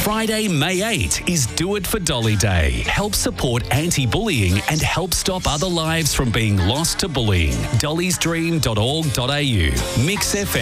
Friday, May 8 is Do It for Dolly Day. Help support anti-bullying and help stop other lives from being lost to bullying. dollysdream.org.au. Mix FM.